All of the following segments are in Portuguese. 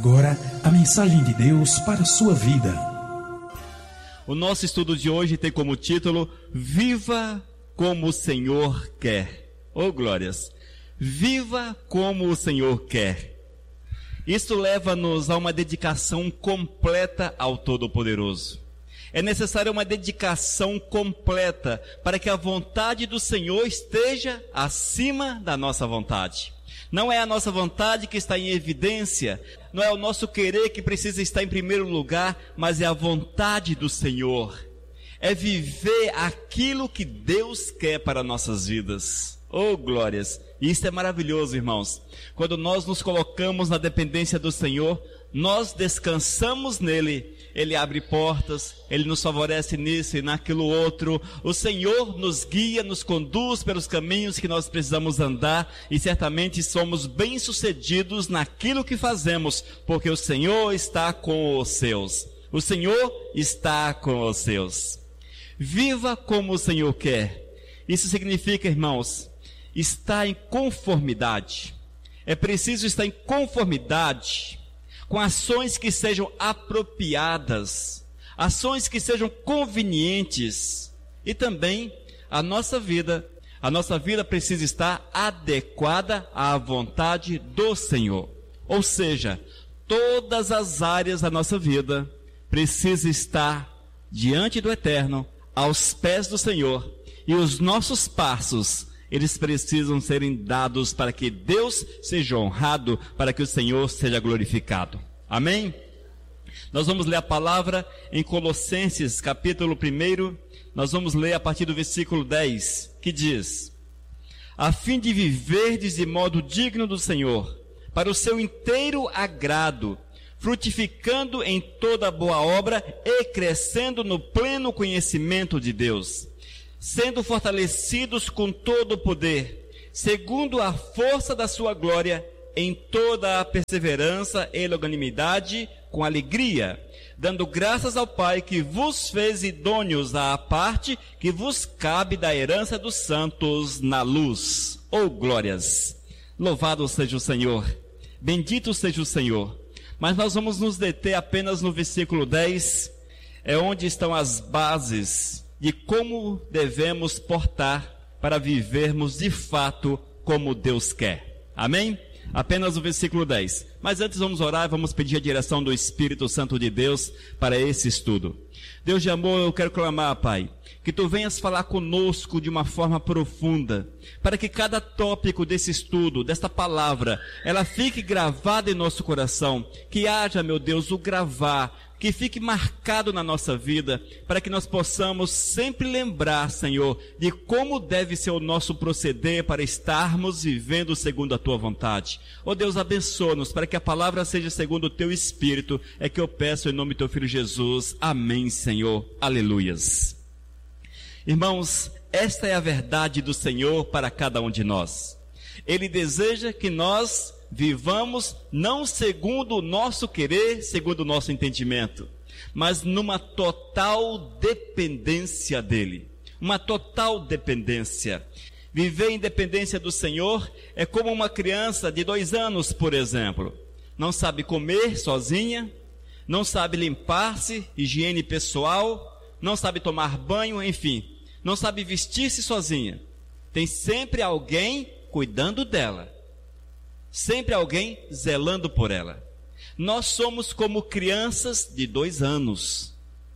agora a mensagem de Deus para a sua vida. O nosso estudo de hoje tem como título: Viva como o Senhor quer. Oh, glórias! Viva como o Senhor quer. Isso leva-nos a uma dedicação completa ao Todo-Poderoso. É necessária uma dedicação completa para que a vontade do Senhor esteja acima da nossa vontade. Não é a nossa vontade que está em evidência, não é o nosso querer que precisa estar em primeiro lugar, mas é a vontade do Senhor. É viver aquilo que Deus quer para nossas vidas. Oh, glórias! Isso é maravilhoso, irmãos. Quando nós nos colocamos na dependência do Senhor, nós descansamos nele. Ele abre portas, Ele nos favorece nisso e naquilo outro. O Senhor nos guia, nos conduz pelos caminhos que nós precisamos andar, e certamente somos bem-sucedidos naquilo que fazemos, porque o Senhor está com os seus. O Senhor está com os seus. Viva como o Senhor quer. Isso significa, irmãos, estar em conformidade. É preciso estar em conformidade com ações que sejam apropriadas, ações que sejam convenientes, e também a nossa vida precisa estar adequada à vontade do Senhor. Ou seja, todas as áreas da nossa vida precisam estar diante do Eterno, aos pés do Senhor, e os nossos passos, eles precisam serem dados para que Deus seja honrado, para que o Senhor seja glorificado. Amém? Nós vamos ler a palavra em Colossenses, capítulo 1. Nós vamos ler a partir do versículo 10, que diz: a fim de viverdes de modo digno do Senhor, para o seu inteiro agrado, frutificando em toda boa obra e crescendo no pleno conhecimento de Deus, sendo fortalecidos com todo o poder, segundo a força da sua glória, em toda a perseverança e longanimidade, com alegria, dando graças ao Pai que vos fez idôneos à parte que vos cabe da herança dos santos na luz. Oh, glórias! Louvado seja o Senhor, bendito seja o Senhor. Mas nós vamos nos deter apenas no versículo 10, é onde estão as bases de como devemos portar para vivermos de fato como Deus quer. Amém? Apenas o versículo 10. Mas antes vamos orar, vamos pedir a direção do Espírito Santo de Deus para esse estudo. Deus de amor, eu quero clamar, Pai, que Tu venhas falar conosco de uma forma profunda, para que cada tópico desse estudo, desta palavra, ela fique gravada em nosso coração, que haja, meu Deus, o gravar, que fique marcado na nossa vida, para que nós possamos sempre lembrar, Senhor, de como deve ser o nosso proceder para estarmos vivendo segundo a Tua vontade. Ó Deus, abençoa-nos, para que a palavra seja segundo o Teu Espírito, é que eu peço em nome do Teu Filho Jesus. Amém, Senhor. Aleluias. Irmãos, esta é a verdade do Senhor para cada um de nós. Ele deseja que nós vivamos não segundo o nosso querer, segundo o nosso entendimento, mas numa total dependência dele. Uma total dependência. Viver em dependência do Senhor é como uma criança de 2 anos, por exemplo. Não sabe comer sozinha, não sabe limpar-se, higiene pessoal, não sabe tomar banho, enfim, não sabe vestir-se sozinha. Tem sempre alguém cuidando dela, sempre alguém zelando por ela. Nós somos como crianças de 2 anos.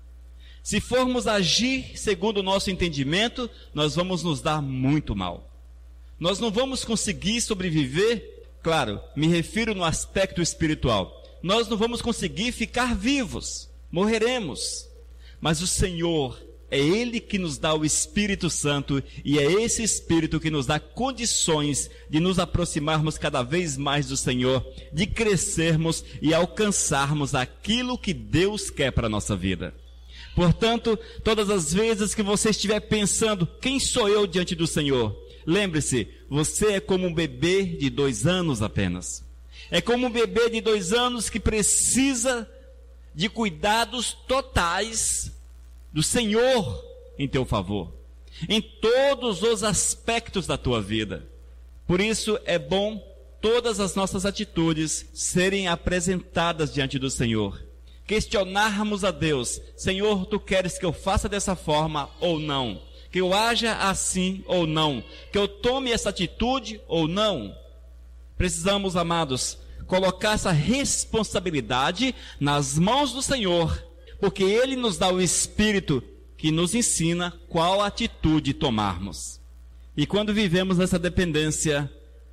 Se formos agir segundo o nosso entendimento, nós vamos nos dar muito mal. Nós não vamos conseguir sobreviver, claro, me refiro no aspecto espiritual. Nós não vamos conseguir ficar vivos, morreremos. Mas o Senhor, é Ele que nos dá o Espírito Santo, e é esse Espírito que nos dá condições de nos aproximarmos cada vez mais do Senhor, de crescermos e alcançarmos aquilo que Deus quer para a nossa vida. Portanto, todas as vezes que você estiver pensando, quem sou eu diante do Senhor? Lembre-se, você é como um bebê de 2 anos apenas. É como um bebê de 2 anos que precisa de cuidados totais do Senhor em teu favor, em todos os aspectos da tua vida. Por isso é bom todas as nossas atitudes serem apresentadas diante do Senhor. Questionarmos a Deus: Senhor, Tu queres que eu faça dessa forma ou não? Que eu haja assim ou não? Que eu tome essa atitude ou não? Precisamos, amados, colocar essa responsabilidade nas mãos do Senhor, porque Ele nos dá o Espírito que nos ensina qual atitude tomarmos. E quando vivemos nessa dependência,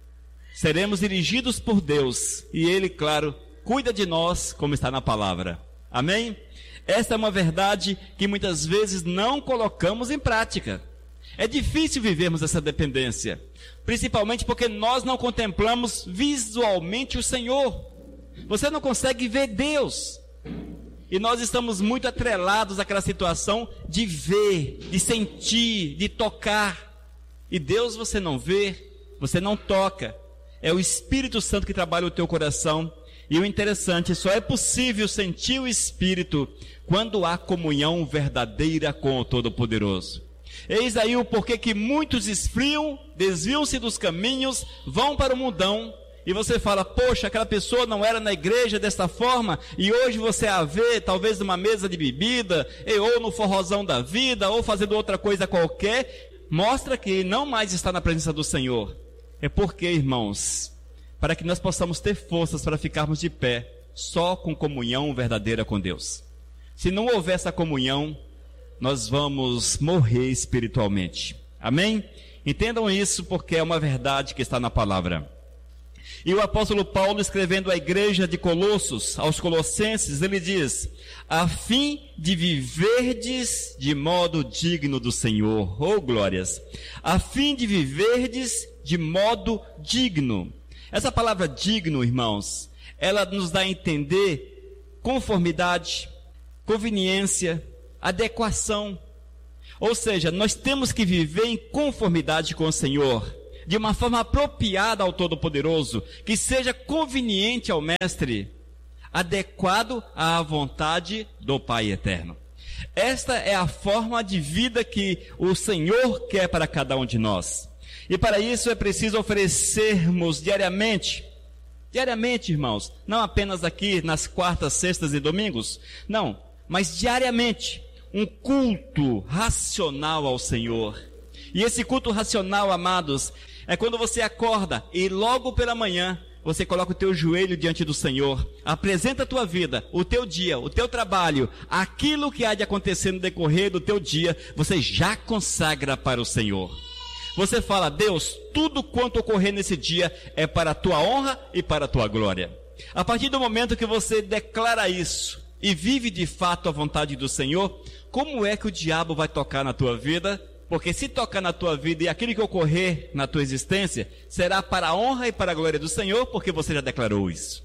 seremos dirigidos por Deus, e Ele, claro, cuida de nós, como está na palavra. Amém? Esta é uma verdade que muitas vezes não colocamos em prática. É difícil vivermos essa dependência, principalmente porque nós não contemplamos visualmente o Senhor. Você não consegue ver Deus. E nós estamos muito atrelados àquela situação de ver, de sentir, de tocar. E Deus você não vê, você não toca. É o Espírito Santo que trabalha o teu coração. E o interessante, só é possível sentir o Espírito quando há comunhão verdadeira com o Todo-Poderoso. Eis aí o porquê que muitos esfriam, desviam-se dos caminhos, vão para o mundão. E você fala: poxa, aquela pessoa não era na igreja desta forma, e hoje você a vê talvez numa mesa de bebida, ou no forrozão da vida, ou fazendo outra coisa qualquer. Mostra que não mais está na presença do Senhor. É porque, irmãos, para que nós possamos ter forças para ficarmos de pé, só com comunhão verdadeira com Deus. Se não houver essa comunhão, nós vamos morrer espiritualmente. Amém? Entendam isso, porque é uma verdade que está na palavra. E o apóstolo Paulo, escrevendo à igreja de Colossos, aos colossenses, ele diz: a fim de viverdes de modo digno do Senhor. Oh, glórias! A fim de viverdes de modo digno. Essa palavra digno, irmãos, ela nos dá a entender conformidade, conveniência, adequação. Ou seja, nós temos que viver em conformidade com o Senhor, de uma forma apropriada ao Todo-Poderoso, que seja conveniente ao Mestre, adequado à vontade do Pai Eterno. Esta é a forma de vida que o Senhor quer para cada um de nós. E para isso é preciso oferecermos diariamente, irmãos, não apenas aqui nas quartas, sextas e domingos, não, mas diariamente, um culto racional ao Senhor. E esse culto racional, amados, é quando você acorda e logo pela manhã você coloca o teu joelho diante do Senhor, apresenta a tua vida, o teu dia, o teu trabalho, aquilo que há de acontecer no decorrer do teu dia, você já consagra para o Senhor. Você fala: Deus, tudo quanto ocorrer nesse dia é para a tua honra e para a tua glória. A partir do momento que você declara isso e vive de fato a vontade do Senhor, como é que o diabo vai tocar na tua vida? Porque se tocar na tua vida e aquilo que ocorrer na tua existência, será para a honra e para a glória do Senhor, porque você já declarou isso.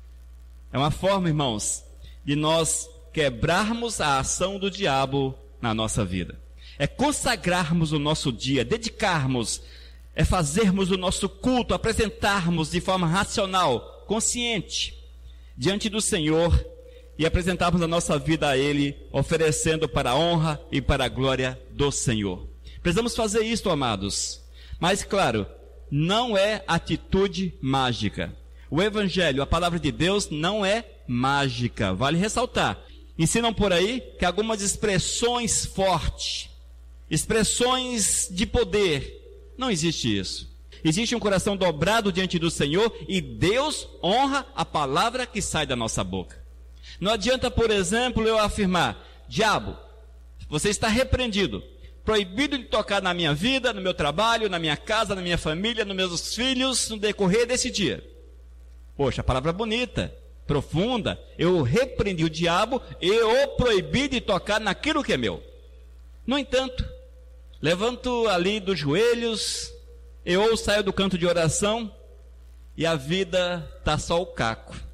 É uma forma, irmãos, de nós quebrarmos a ação do diabo na nossa vida. É consagrarmos o nosso dia, dedicarmos, é fazermos o nosso culto, apresentarmos de forma racional, consciente, diante do Senhor, e apresentarmos a nossa vida a Ele, oferecendo para a honra e para a glória do Senhor. Precisamos fazer isso, amados. Mas, claro, não é atitude mágica. O Evangelho, a palavra de Deus, não é mágica. Vale ressaltar. Ensinam por aí que algumas expressões fortes, expressões de poder, não existe isso. Existe um coração dobrado diante do Senhor e Deus honra a palavra que sai da nossa boca. Não adianta, por exemplo, eu afirmar: diabo, você está repreendido, proibido de tocar na minha vida, no meu trabalho, na minha casa, na minha família, nos meus filhos, no decorrer desse dia. Poxa, a palavra é bonita, profunda. Eu repreendi o diabo e o proibi de tocar naquilo que é meu. No entanto, levanto ali dos joelhos, eu saio do canto de oração e a vida está só o caco.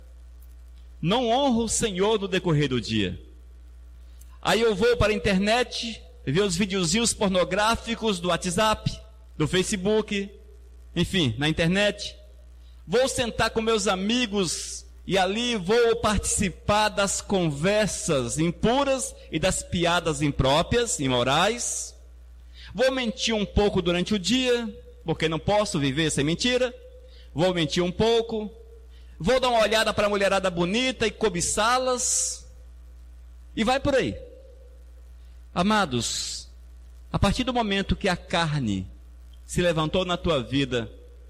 Não honro o Senhor no decorrer do dia. Aí eu vou para a internet, ver os videozinhos pornográficos do WhatsApp, do Facebook, enfim, na internet. Vou sentar com meus amigos e ali vou participar das conversas impuras e das piadas impróprias, imorais. Vou mentir um pouco durante o dia, porque não posso viver sem mentira. vou mentir um pouco, vou dar uma olhada para a mulherada bonita e cobiçá-las, e vai por aí. Amados, a partir do momento que a carne se levantou na tua vida,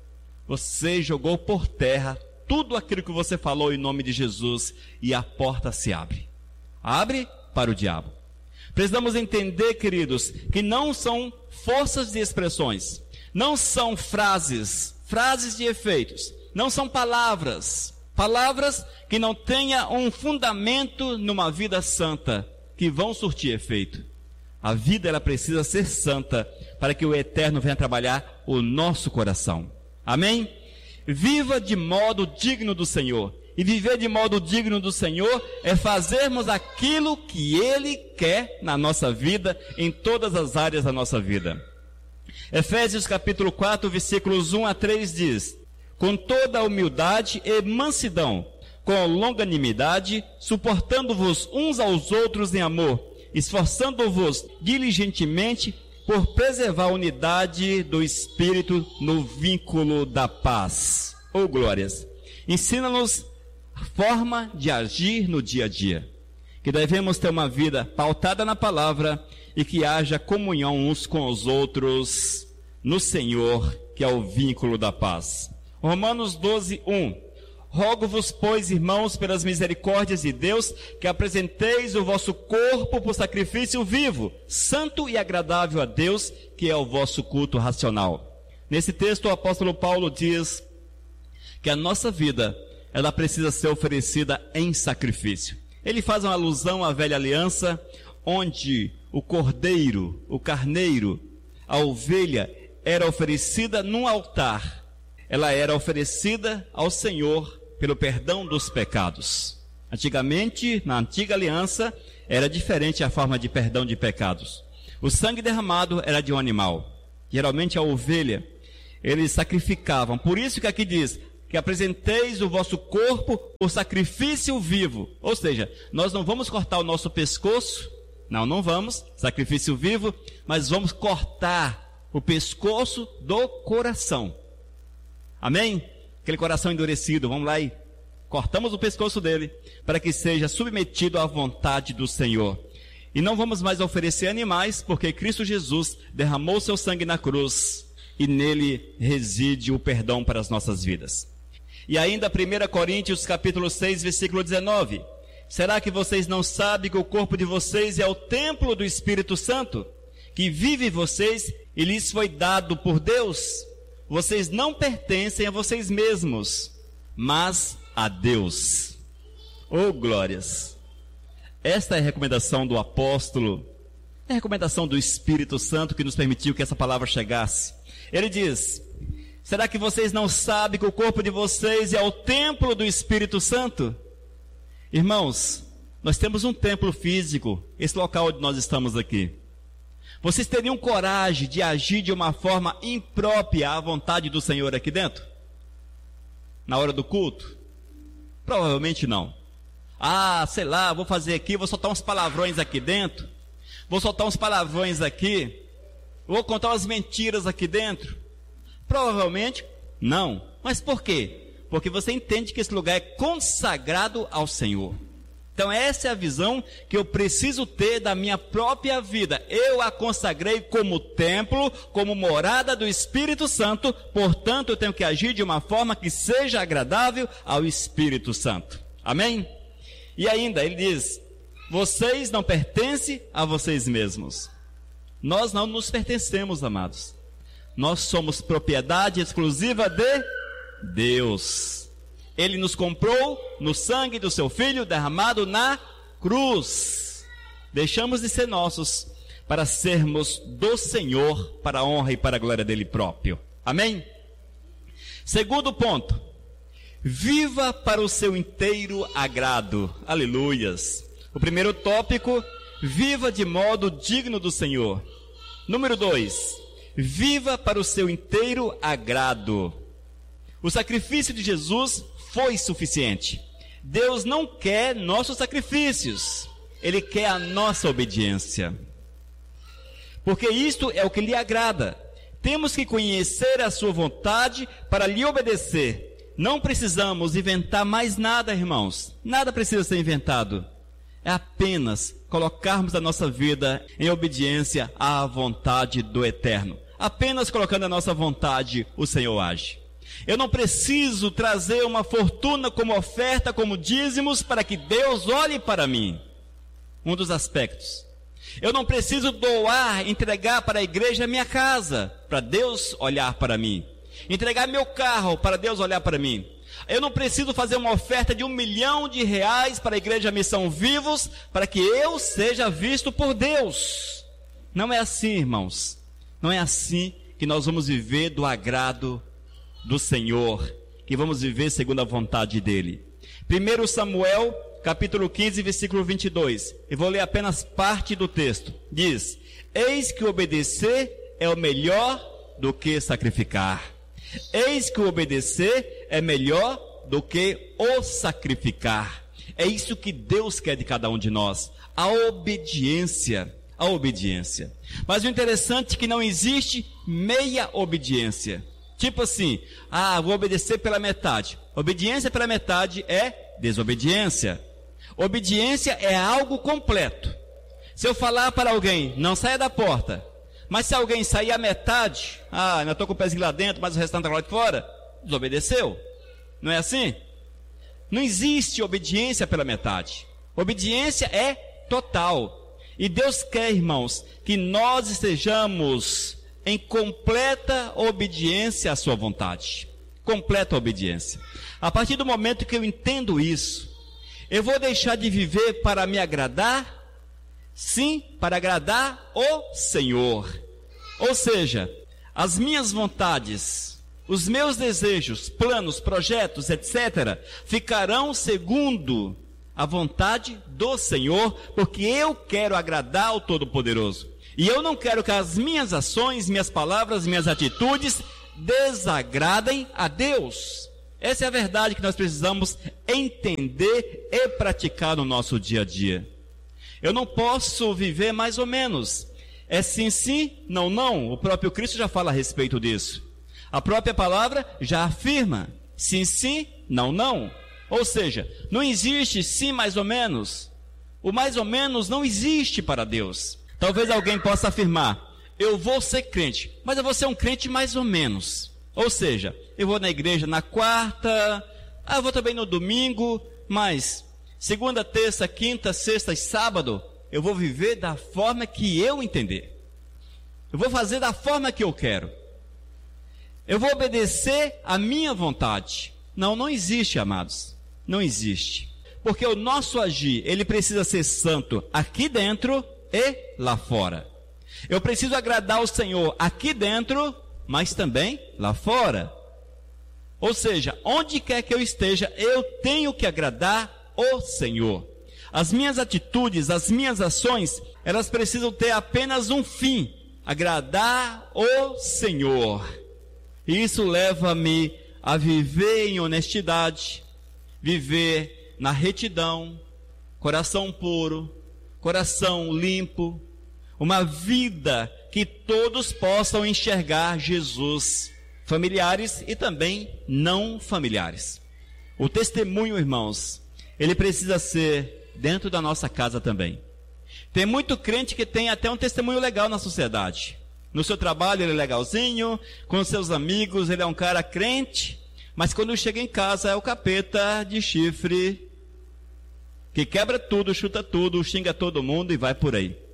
você jogou por terra tudo aquilo que você falou em nome de Jesus, e a porta se abre. Abre para o diabo. Precisamos entender, queridos, que não são forças de expressões, não são frases de efeitos, não são palavras que não tenham um fundamento numa vida santa, que vão surtir efeito. A vida, ela precisa ser santa, para que o Eterno venha trabalhar o nosso coração. Amém? Viva de modo digno do Senhor. E viver de modo digno do Senhor é fazermos aquilo que Ele quer na nossa vida, em todas as áreas da nossa vida. Efésios capítulo 4, versículos 1 a 3 diz: com toda a humildade e mansidão, com longanimidade, suportando-vos uns aos outros em amor, esforçando-vos diligentemente por preservar a unidade do Espírito no vínculo da paz. Oh, glórias! Ensina-nos a forma de agir no dia a dia, que devemos ter uma vida pautada na palavra e que haja comunhão uns com os outros no Senhor, que é o vínculo da paz. Romanos 12, 1. Rogo-vos, pois, irmãos, pelas misericórdias de Deus, que apresenteis o vosso corpo por sacrifício vivo, santo e agradável a Deus, que é o vosso culto racional. Nesse texto, o apóstolo Paulo diz que a nossa vida, ela precisa ser oferecida em sacrifício. Ele faz uma alusão à velha aliança, onde o cordeiro, o carneiro, a ovelha, era oferecida num altar. Ela era oferecida ao Senhor pelo perdão dos pecados. Antigamente, na antiga aliança, era diferente a forma de perdão de pecados. O sangue derramado era de um animal, geralmente a ovelha. Eles sacrificavam. Por isso que aqui diz que apresenteis o vosso corpo por sacrifício vivo. Ou seja, nós não vamos cortar o nosso pescoço, não vamos, sacrifício vivo, mas vamos cortar o pescoço do coração. Amém? Aquele coração endurecido, vamos lá e cortamos o pescoço dele, para que seja submetido à vontade do Senhor. E não vamos mais oferecer animais, porque Cristo Jesus derramou seu sangue na cruz, e nele reside o perdão para as nossas vidas. E ainda 1 Coríntios capítulo 6, versículo 19. Será que vocês não sabem que o corpo de vocês é o templo do Espírito Santo, que vive em vocês e lhes foi dado por Deus? Vocês não pertencem a vocês mesmos, mas a Deus. Oh, glórias! Esta é a recomendação do apóstolo, é a recomendação do Espírito Santo que nos permitiu que essa palavra chegasse. Ele diz: será que vocês não sabem que o corpo de vocês é o templo do Espírito Santo? Irmãos, nós temos um templo físico, esse local onde nós estamos aqui. Vocês teriam coragem de agir de uma forma imprópria à vontade do Senhor aqui dentro? Na hora do culto? Provavelmente não. Sei lá, vou fazer aqui, vou soltar uns palavrões aqui dentro, vou soltar uns palavrões aqui, vou contar umas mentiras aqui dentro. Provavelmente não. Mas por quê? Porque você entende que esse lugar é consagrado ao Senhor. Então essa é a visão que eu preciso ter da minha própria vida. Eu a consagrei como templo, como morada do Espírito Santo, portanto eu tenho que agir de uma forma que seja agradável ao Espírito Santo. Amém? E ainda ele diz: vocês não pertencem a vocês mesmos. Nós não nos pertencemos, amados. Nós somos propriedade exclusiva de Deus. Ele nos comprou no sangue do seu Filho derramado na cruz. Deixamos de ser nossos para sermos do Senhor, para a honra e para a glória dele próprio. Amém? Segundo ponto: viva para o seu inteiro agrado. Aleluias. O primeiro tópico: viva de modo digno do Senhor. Número 2: viva para o seu inteiro agrado. O sacrifício de Jesus foi suficiente. Deus não quer nossos sacrifícios, Ele quer a nossa obediência, porque isto é o que lhe agrada. Temos que conhecer a sua vontade para lhe obedecer. Não precisamos inventar mais nada, irmãos. Nada precisa ser inventado. É apenas colocarmos a nossa vida em obediência à vontade do Eterno. Apenas colocando a nossa vontade, o Senhor age. Eu não preciso trazer uma fortuna como oferta, como dízimos, para que Deus olhe para mim. Um dos aspectos. Eu não preciso doar, entregar para a igreja a minha casa, para Deus olhar para mim. Entregar meu carro, para Deus olhar para mim. Eu não preciso fazer uma oferta de R$1 milhão para a igreja Missão Vivos, para que eu seja visto por Deus. Não é assim, irmãos. Não é assim que nós vamos viver do agrado do Senhor, que vamos viver segundo a vontade dEle. 1 Samuel, capítulo 15, versículo 22. Eu vou ler apenas parte do texto. Diz: eis que obedecer é o melhor do que sacrificar. Eis que obedecer é melhor do que o sacrificar. É isso que Deus quer de cada um de nós. A obediência. A obediência. Mas o interessante é que não existe meia obediência. Tipo assim, vou obedecer pela metade. Obediência pela metade é desobediência. Obediência é algo completo. Se eu falar para alguém, não saia da porta, mas se alguém sair à metade, ainda estou com o pezinho lá dentro, mas o restante está lá de fora, desobedeceu. Não é assim? Não existe obediência pela metade. Obediência é total. E Deus quer, irmãos, que nós estejamos em completa obediência à sua vontade. Completa obediência. A partir do momento que eu entendo isso, eu vou deixar de viver para me agradar? Sim, para agradar o Senhor. Ou seja, as minhas vontades, os meus desejos, planos, projetos, etc., ficarão segundo a vontade do Senhor, porque eu quero agradar ao Todo-Poderoso. E eu não quero que as minhas ações, minhas palavras, minhas atitudes desagradem a Deus. Essa é a verdade que nós precisamos entender e praticar no nosso dia a dia. Eu não posso viver mais ou menos. É sim, sim, não, não. O próprio Cristo já fala a respeito disso. A própria palavra já afirma. Sim, sim, não, não. Ou seja, não existe sim mais ou menos. O mais ou menos não existe para Deus. Talvez alguém possa afirmar: eu vou ser crente, mas eu vou ser um crente mais ou menos. Ou seja, eu vou na igreja na quarta, eu vou também no domingo, mas segunda, terça, quinta, sexta e sábado, eu vou viver da forma que eu entender. Eu vou fazer da forma que eu quero. Eu vou obedecer à minha vontade. Não, não existe, amados. Não existe. Porque o nosso agir, ele precisa ser santo aqui dentro e lá fora. Eu preciso agradar o Senhor aqui dentro, mas também lá fora. Ou seja, onde quer que eu esteja, eu tenho que agradar o Senhor. As minhas atitudes, as minhas ações, elas precisam ter apenas um fim: agradar o Senhor. E isso leva-me a viver em honestidade, viver na retidão, coração puro, coração limpo, uma vida que todos possam enxergar Jesus, familiares e também não familiares. O testemunho, irmãos, ele precisa ser dentro da nossa casa também. Tem muito crente que tem até um testemunho legal na sociedade. No seu trabalho ele é legalzinho, com seus amigos ele é um cara crente, mas quando chega em casa é o capeta de chifre, que quebra tudo, chuta tudo, xinga todo mundo e vai por aí.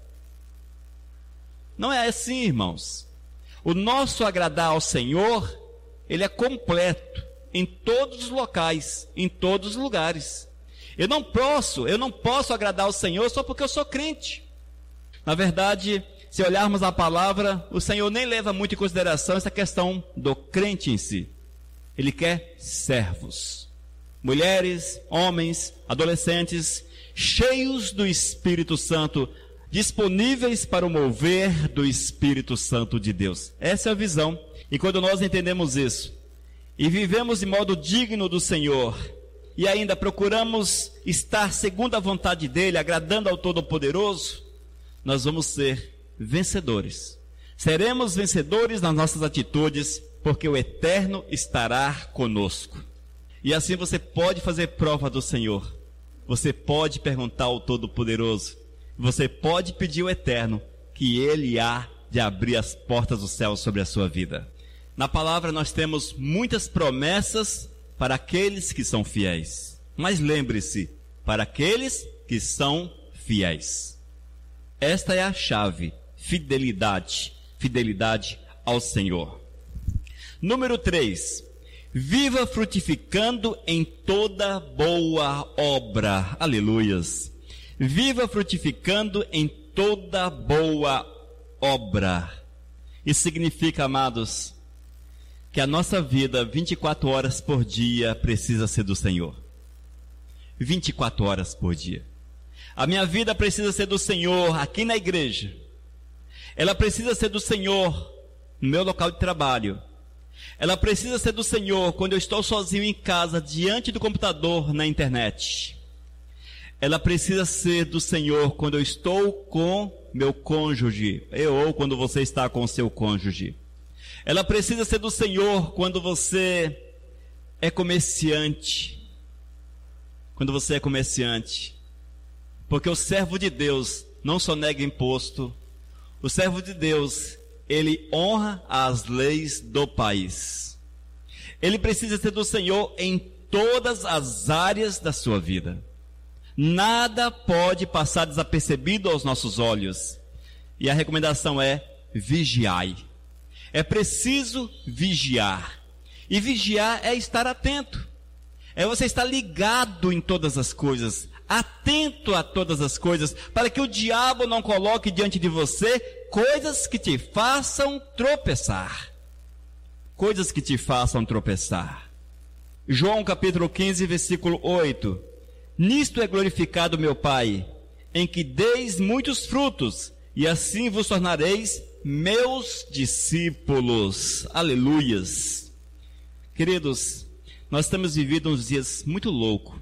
Não é assim, irmãos. O nosso agradar ao Senhor, ele é completo em todos os locais, em todos os lugares. Eu não posso agradar ao Senhor só porque eu sou crente. Na verdade, se olharmos a palavra, o Senhor nem leva muito em consideração essa questão do crente em si. Ele quer servos, mulheres, homens, adolescentes, cheios do Espírito Santo, disponíveis para o mover do Espírito Santo de Deus. Essa é a visão. E quando nós entendemos isso, e vivemos de modo digno do Senhor, e ainda procuramos estar segundo a vontade dEle, agradando ao Todo-Poderoso, nós vamos ser vencedores. Seremos vencedores nas nossas atitudes, porque o Eterno estará conosco. E assim você pode fazer prova do Senhor. Você pode perguntar ao Todo-Poderoso. Você pode pedir ao Eterno que Ele há de abrir as portas do céu sobre a sua vida. Na palavra nós temos muitas promessas para aqueles que são fiéis. Mas lembre-se, para aqueles que são fiéis. Esta é a chave, fidelidade. Fidelidade ao Senhor. Número 3. Viva frutificando em toda boa obra. Aleluias. Viva frutificando em toda boa obra. Isso significa, amados, que a nossa vida 24 horas por dia precisa ser do Senhor. 24 horas por dia. A minha vida precisa ser do Senhor aqui na igreja. Ela precisa ser do Senhor no meu local de trabalho. Ela precisa ser do Senhor quando eu estou sozinho em casa, diante do computador, na internet. Ela precisa ser do Senhor quando eu estou com meu cônjuge, ou quando você está com o seu cônjuge. Ela precisa ser do Senhor quando você é comerciante. Quando você é comerciante. Porque o servo de Deus não só nega imposto. O servo de Deus, ele honra as leis do país. Ele precisa ser do Senhor em todas as áreas da sua vida. Nada pode passar desapercebido aos nossos olhos. E a recomendação é: vigiai. É preciso vigiar. E vigiar é estar atento. É você estar ligado em todas as coisas. Atento a todas as coisas, para que o diabo não coloque diante de você coisas que te façam tropeçar. Coisas que te façam tropeçar. João capítulo 15, versículo 8. Nisto é glorificado meu Pai, em que deis muitos frutos, e assim vos tornareis meus discípulos. Aleluias. Queridos, nós temos vivido uns dias muito loucos.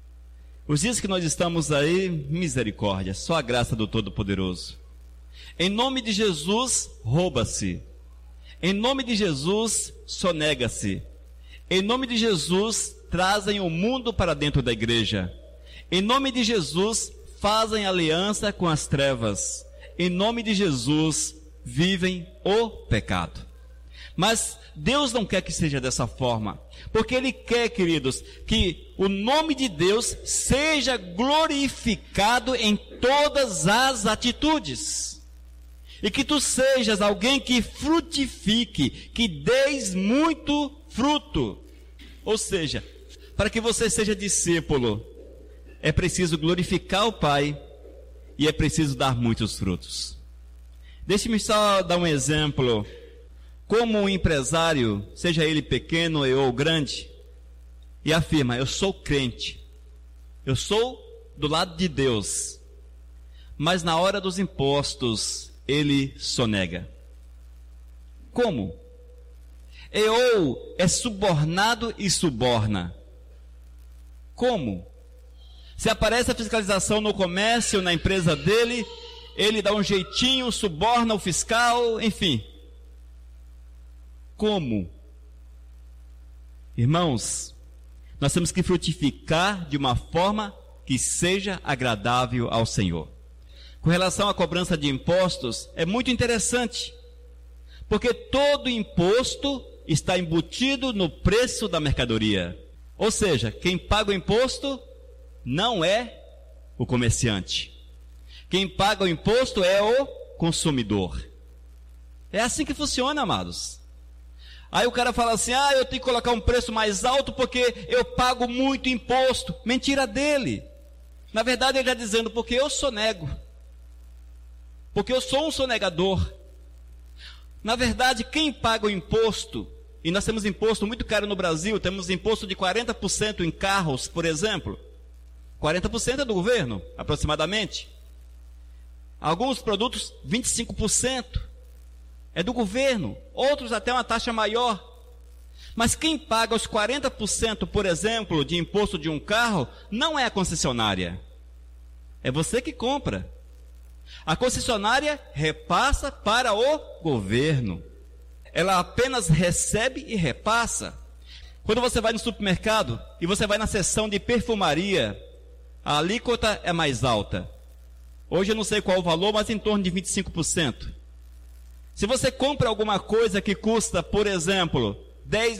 Os dias que nós estamos aí, misericórdia, só a graça do Todo-Poderoso. Em nome de Jesus, rouba-se. Em nome de Jesus, sonega-se. Em nome de Jesus, trazem o mundo para dentro da igreja. Em nome de Jesus, fazem aliança com as trevas. Em nome de Jesus, vivem o pecado. Mas Deus não quer que seja dessa forma, porque Ele quer, queridos, que o nome de Deus seja glorificado em todas as atitudes. E que tu sejas alguém que frutifique, que deis muito fruto. Ou seja, para que você seja discípulo, é preciso glorificar o Pai e é preciso dar muitos frutos. Deixe-me só dar um exemplo. Como um empresário, seja ele pequeno ou grande, e afirma: eu sou crente, eu sou do lado de Deus, mas na hora dos impostos, ele sonega. Como? Ou é subornado e suborna. Como? Se aparece a fiscalização no comércio, na empresa dele, ele dá um jeitinho, suborna o fiscal, enfim. Como? Irmãos, nós temos que frutificar de uma forma que seja agradável ao Senhor. Com relação à cobrança de impostos, é muito interessante, porque todo imposto está embutido no preço da mercadoria. Ou seja, quem paga o imposto não é o comerciante. Quem paga o imposto é o consumidor. É assim que funciona, amados. Aí o cara fala assim: eu tenho que colocar um preço mais alto porque eu pago muito imposto. Mentira dele. Na verdade ele está dizendo: porque eu sonego. Porque eu sou um sonegador. Na verdade, quem paga o imposto, e nós temos imposto muito caro no Brasil, temos imposto de 40% em carros, por exemplo. 40% é do governo, aproximadamente. Alguns produtos, 25%. É do governo, outros até uma taxa maior. Mas quem paga os 40%, por exemplo, de imposto de um carro, não é a concessionária. É você que compra. A concessionária repassa para o governo. Ela apenas recebe e repassa. Quando você vai no supermercado e você vai na seção de perfumaria, a alíquota é mais alta. Hoje eu não sei qual o valor, mas em torno de 25%. Se você compra alguma coisa que custa, por exemplo, R$10,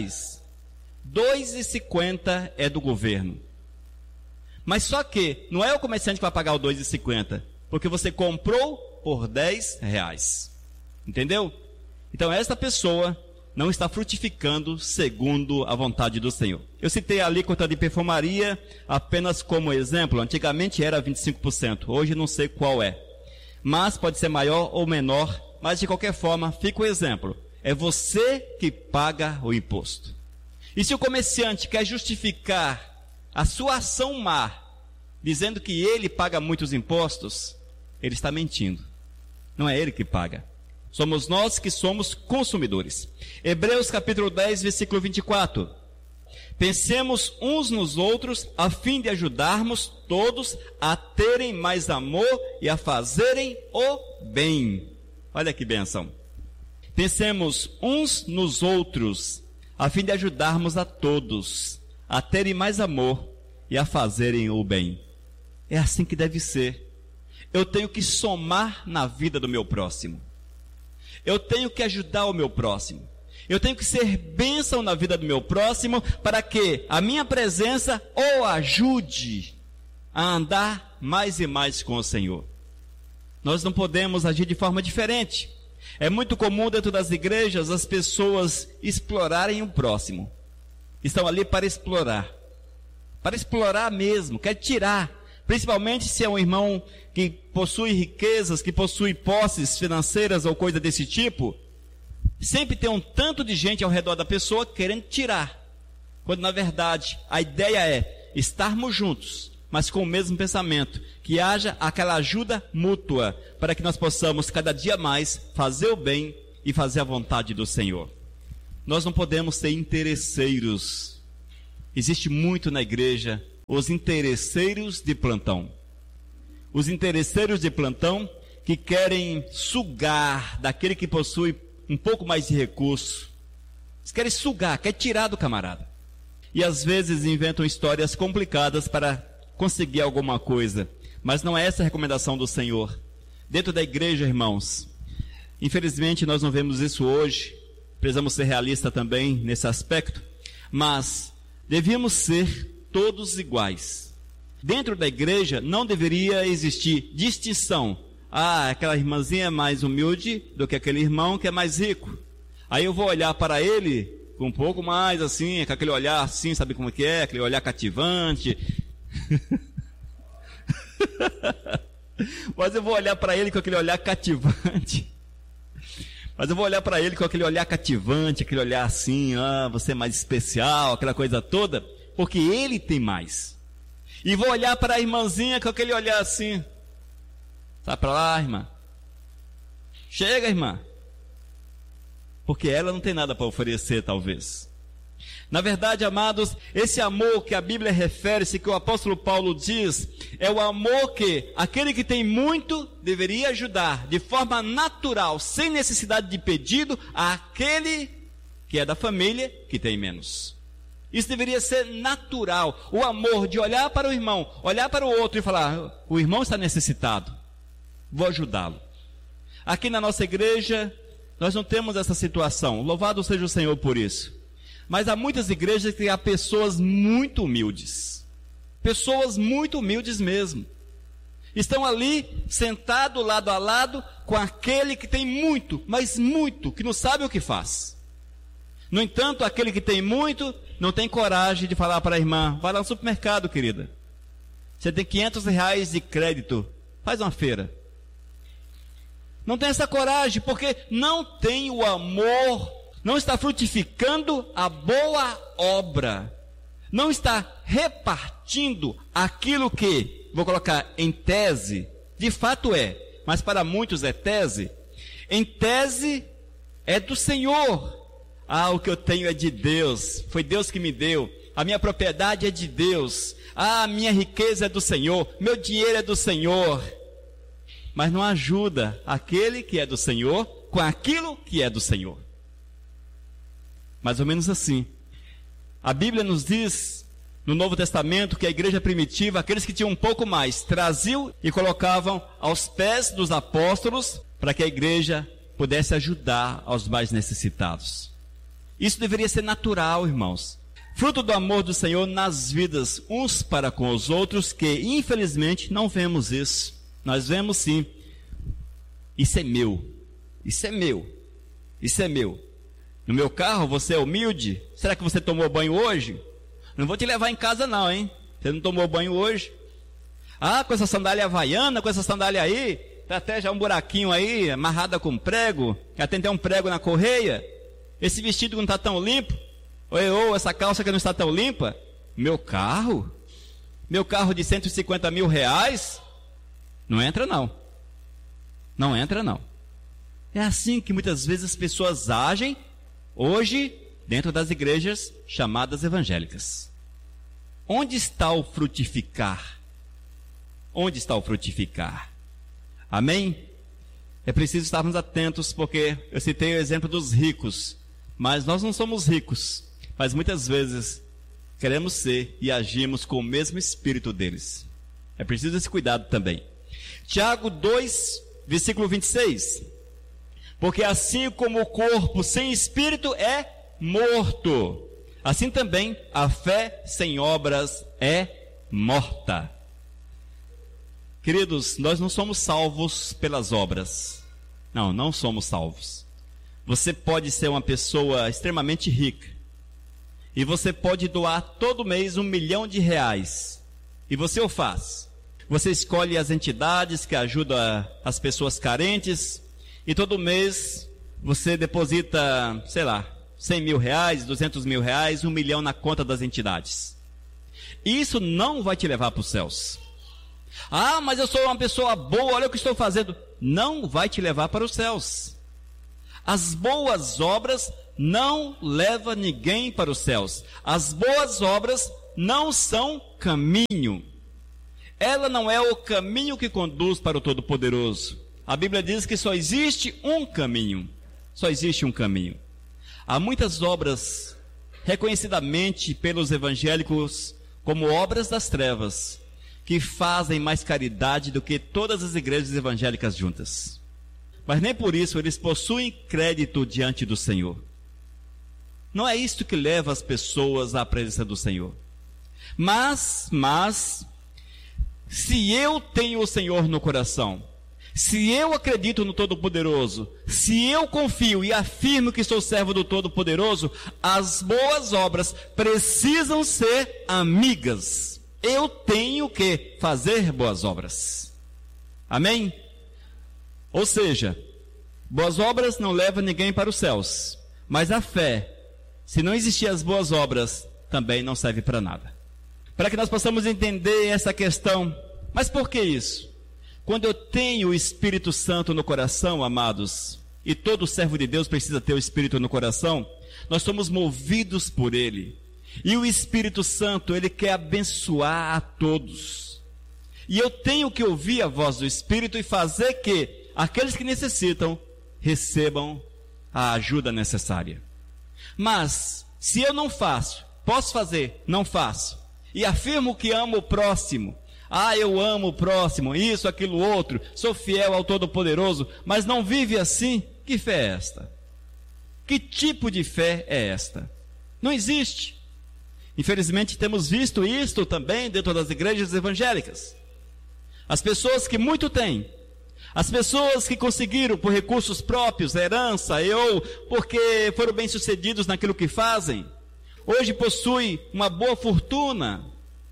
R$2,50 é do governo. Mas só que não é o comerciante que vai pagar o R$2,50, porque você comprou por R$10. Entendeu? Então esta pessoa não está frutificando segundo a vontade do Senhor. Eu citei a alíquota de perfumaria apenas como exemplo. Antigamente era 25%, hoje não sei qual é. Mas pode ser maior ou menor, mas de qualquer forma, fica o exemplo. É você que paga o imposto. E se o comerciante quer justificar a sua ação má, dizendo que ele paga muitos impostos, ele está mentindo. Não é ele que paga. Somos nós que somos consumidores. Hebreus capítulo 10, versículo 24. Pensemos uns nos outros, a fim de ajudarmos todos a terem mais amor e a fazerem o bem. Olha que bênção. Pensemos uns nos outros, a fim de ajudarmos a todos a terem mais amor e a fazerem o bem. É assim que deve ser. Eu tenho que somar na vida do meu próximo. Eu tenho que ajudar o meu próximo. Eu tenho que ser bênção na vida do meu próximo para que a minha presença o ajude a andar mais e mais com o Senhor. Nós não podemos agir de forma diferente. É muito comum dentro das igrejas as pessoas explorarem o próximo. Estão ali para explorar mesmo, quer tirar. Principalmente se é um irmão que possui riquezas, que possui posses financeiras ou coisa desse tipo, sempre tem um tanto de gente ao redor da pessoa querendo tirar. Quando na verdade a ideia é estarmos juntos, mas com o mesmo pensamento, que haja aquela ajuda mútua, para que nós possamos cada dia mais fazer o bem e fazer a vontade do Senhor. Nós não podemos ser interesseiros. Existe muito na igreja os interesseiros de plantão. Os interesseiros de plantão que querem sugar daquele que possui um pouco mais de recurso. Eles querem sugar, querem tirar do camarada. E às vezes inventam histórias complicadas para conseguir alguma coisa. Mas não é essa a recomendação do Senhor. Dentro da igreja, irmãos, infelizmente nós não vemos isso hoje. Precisamos ser realistas também nesse aspecto. Mas devíamos ser todos iguais. Dentro da igreja não deveria existir distinção. Aquela irmãzinha é mais humilde do que aquele irmão que é mais rico. Aí eu vou olhar para ele com um pouco mais assim, com aquele olhar assim, sabe como que é? Aquele olhar cativante. Mas eu vou olhar para ele com aquele olhar cativante. Aquele olhar assim, você é mais especial, aquela coisa toda. Porque ele tem mais. E vou olhar para a irmãzinha com aquele olhar assim. Sai para lá, irmã. Chega, irmã. Porque ela não tem nada para oferecer, talvez. Na verdade, amados, esse amor que a Bíblia refere-se, que o apóstolo Paulo diz, é o amor que aquele que tem muito deveria ajudar de forma natural, sem necessidade de pedido, àquele que é da família que tem menos. Isso deveria ser natural, o amor de olhar para o irmão, olhar para o outro e falar, o irmão está necessitado, vou ajudá-lo. Aqui na nossa igreja, nós não temos essa situação, louvado seja o Senhor por isso. Mas há muitas igrejas que há pessoas muito humildes mesmo. Estão ali, sentados lado a lado, com aquele que tem muito, mas muito, que não sabe o que faz. No entanto, aquele que tem muito, não tem coragem de falar para a irmã, vai lá no supermercado, querida. Você tem R$500 de crédito, faz uma feira. Não tem essa coragem, porque não tem o amor, não está frutificando a boa obra, não está repartindo aquilo que, vou colocar em tese, de fato é, mas para muitos é tese, em tese é do Senhor. O que eu tenho é de Deus, foi Deus que me deu, a minha propriedade é de Deus, a minha riqueza é do Senhor, meu dinheiro é do Senhor. mas não ajuda aquele que é do Senhor com aquilo que é do Senhor. Mais ou menos assim. A Bíblia nos diz, no Novo Testamento, que a igreja primitiva, aqueles que tinham um pouco mais, traziam e colocavam aos pés dos apóstolos, para que a igreja pudesse ajudar aos mais necessitados. Isso deveria ser natural, irmãos. Fruto do amor do Senhor nas vidas uns para com os outros, que infelizmente não vemos isso. Nós vemos sim. Isso é meu. Isso é meu. Isso é meu. No meu carro você é humilde? Será que você tomou banho hoje? Não vou te levar em casa não, hein? Você não tomou banho hoje? Ah, com essa sandália havaiana, com essa sandália aí, tá até já um buraquinho aí, amarrada com prego, até tem um prego na correia. Esse vestido não está tão limpo? Ou essa calça que não está tão limpa? Meu carro de 150 mil reais? Não entra não. Não entra não. É assim que muitas vezes as pessoas agem hoje dentro das igrejas chamadas evangélicas. Onde está o frutificar? Onde está o frutificar? Amém? É preciso estarmos atentos, porque eu citei o exemplo dos ricos, mas nós não somos ricos, mas muitas vezes queremos ser e agimos com o mesmo espírito deles. É preciso esse cuidado também. Tiago 2, versículo 26. Porque assim como o corpo sem espírito é morto, assim também a fé sem obras é morta. Queridos, nós não somos salvos pelas obras. Não somos salvos. Você pode ser uma pessoa extremamente rica, e você pode doar todo mês R$1 milhão, e você o faz. Você escolhe as entidades que ajudam as pessoas carentes, e todo mês você deposita, sei lá, R$100 mil, R$200 mil, R$1 milhão na conta das entidades. Isso não vai te levar para os céus. Ah, mas eu sou uma pessoa boa, olha o que estou fazendo. Não vai te levar para os céus. As boas obras não levam ninguém para os céus. As boas obras não são caminho. Ela não é o caminho que conduz para o Todo-Poderoso. A Bíblia diz que só existe um caminho. Só existe um caminho. Há muitas obras, reconhecidamente pelos evangélicos, como obras das trevas, que fazem mais caridade do que todas as igrejas evangélicas juntas. Mas nem por isso eles possuem crédito diante do Senhor. Não é isto que leva as pessoas à presença do Senhor. Mas, se eu tenho o Senhor no coração, se eu acredito no Todo-Poderoso, se eu confio e afirmo que sou servo do Todo-Poderoso, as boas obras precisam ser amigas. Eu tenho que fazer boas obras. Amém? Ou seja, boas obras não levam ninguém para os céus, mas a fé, se não existir as boas obras, também não serve para nada. Para que nós possamos entender essa questão, mas por que isso? Quando eu tenho o Espírito Santo no coração, amados, e todo servo de Deus precisa ter o Espírito no coração, nós somos movidos por Ele. E o Espírito Santo, Ele quer abençoar a todos. E eu tenho que ouvir a voz do Espírito e fazer que aqueles que necessitam recebam a ajuda necessária. Mas, se eu não faço, posso fazer, não faço, e afirmo que amo o próximo, eu amo o próximo, isso, aquilo, outro, sou fiel ao Todo-Poderoso, mas não vive assim, que fé é esta? Que tipo de fé é esta? Não existe. Infelizmente temos visto isto também dentro das igrejas evangélicas. As pessoas que muito têm, as pessoas que conseguiram por recursos próprios, herança, ou porque foram bem-sucedidos naquilo que fazem, hoje possuem uma boa fortuna,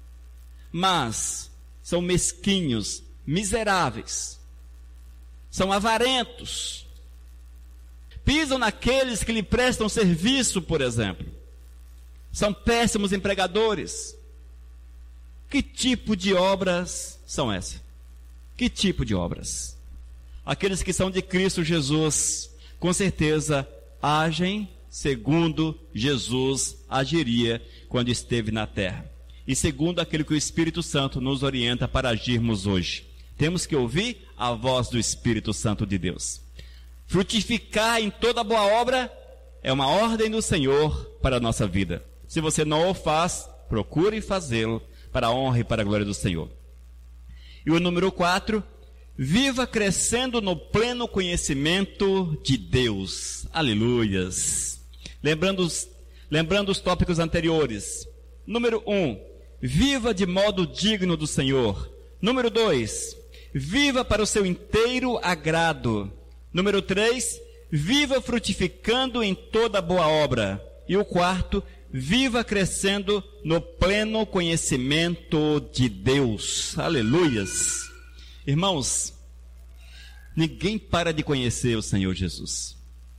mas são mesquinhos, miseráveis, são avarentos, pisam naqueles que lhe prestam serviço, por exemplo, são péssimos empregadores. Que tipo de obras são essas? Que tipo de obras? Aqueles que são de Cristo Jesus, com certeza, agem segundo Jesus agiria quando esteve na terra. E segundo aquilo que o Espírito Santo nos orienta para agirmos hoje. Temos que ouvir a voz do Espírito Santo de Deus. Frutificar em toda boa obra é uma ordem do Senhor para a nossa vida. Se você não o faz, procure fazê-lo para a honra e para a glória do Senhor. E o número 4, viva crescendo no pleno conhecimento de Deus. Aleluias. Lembrando os tópicos anteriores. Número 1, viva de modo digno do Senhor. Número 2, viva para o seu inteiro agrado. Número 3, viva frutificando em toda boa obra. E o 4, viva crescendo no pleno conhecimento de Deus. Aleluias. Irmãos, ninguém para de conhecer o Senhor Jesus.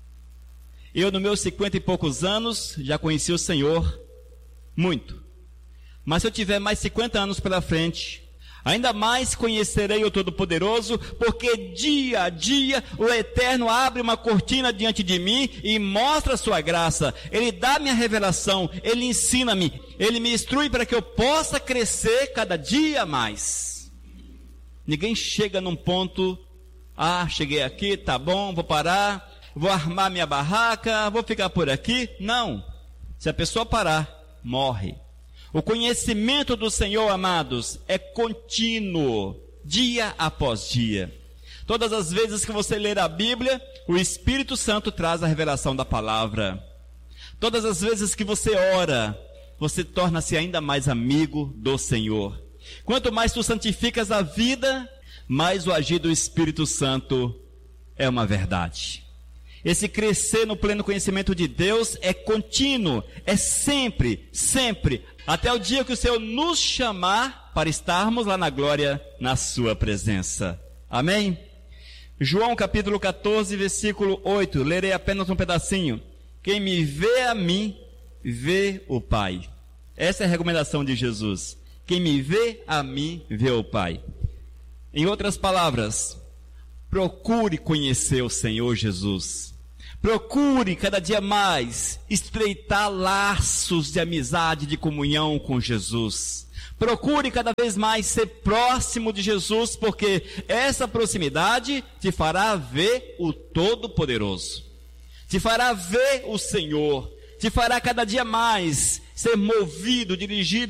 Eu, nos meus 50 e poucos anos, já conheci o Senhor muito. Mas se eu tiver mais 50 anos pela frente, ainda mais conhecerei o Todo-Poderoso, porque dia a dia o Eterno abre uma cortina diante de mim e mostra a sua graça. Ele dá minha revelação, Ele ensina-me, Ele me instrui para que eu possa crescer cada dia mais. Ninguém chega num ponto, cheguei aqui, tá bom, vou parar, vou armar minha barraca, vou ficar por aqui. Não, se a pessoa parar, morre. O conhecimento do Senhor, amados, é contínuo, dia após dia. Todas as vezes que você ler a Bíblia, o Espírito Santo traz a revelação da palavra. Todas as vezes que você ora, você torna-se ainda mais amigo do Senhor. Quanto mais tu santificas a vida, mais o agir do Espírito Santo é uma verdade. Esse crescer no pleno conhecimento de Deus é contínuo, é sempre, sempre, até o dia que o Senhor nos chamar para estarmos lá na glória, na sua presença. Amém? João capítulo 14, versículo 8, lerei apenas um pedacinho. Quem me vê a mim, vê o Pai. Essa é a recomendação de Jesus. Quem me vê a mim, vê o Pai. Em outras palavras, procure conhecer o Senhor Jesus. Procure cada dia mais estreitar laços de amizade, de comunhão com Jesus. Procure cada vez mais ser próximo de Jesus, porque essa proximidade te fará ver o Todo-Poderoso. Te fará ver o Senhor. Te fará cada dia mais ser movido, dirigido